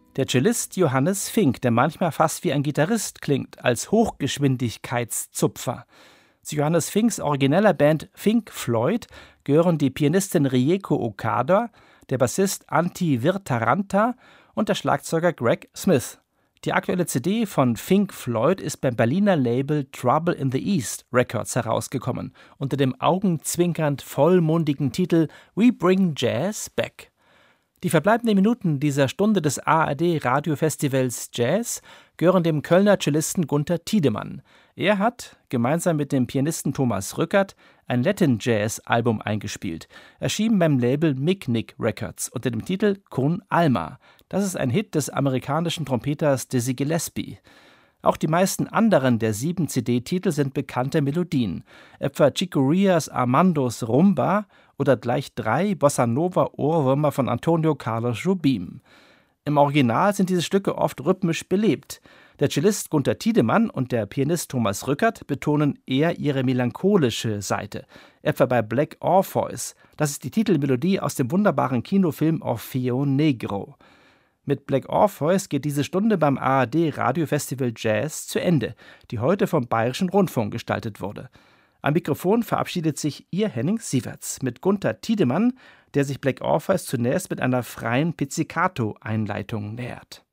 Der Cellist Johannes Fink, der manchmal fast wie ein Gitarrist klingt, als Hochgeschwindigkeitszupfer. Zu Johannes Finks origineller Band Fink Floyd gehören die Pianistin Rieko Okada, der Bassist Antti Virtaranta und der Schlagzeuger Greg Smith. Die aktuelle CD von Fink Floyd ist beim Berliner Label Trouble in the East Records herausgekommen, unter dem augenzwinkernd vollmundigen Titel We Bring Jazz Back. Die verbleibenden Minuten dieser Stunde des ARD-Radiofestivals Jazz gehören dem Kölner Cellisten Gunther Tiedemann. Er hat, gemeinsam mit dem Pianisten Thomas Rückert, ein Latin-Jazz-Album eingespielt, erschienen beim Label Mic-Nic Records unter dem Titel Con Alma. Das ist ein Hit des amerikanischen Trompeters Dizzy Gillespie. Auch die meisten anderen der 7 CD-Titel sind bekannte Melodien, etwa Chico Rias Armandos Rumba oder gleich 3 Bossa-Nova-Ohrwürmer von Antonio Carlos Jobim. Im Original sind diese Stücke oft rhythmisch belebt. Der Cellist Gunther Tiedemann und der Pianist Thomas Rückert betonen eher ihre melancholische Seite, etwa bei Black Orpheus. Das ist die Titelmelodie aus dem wunderbaren Kinofilm Orfeo Negro. Mit Black Orpheus geht diese Stunde beim ARD-Radiofestival Jazz zu Ende, die heute vom Bayerischen Rundfunk gestaltet wurde. Am Mikrofon verabschiedet sich Ihr Henning Sieverts mit Gunther Tiedemann, der sich Black Orpheus zunächst mit einer freien Pizzicato-Einleitung nähert.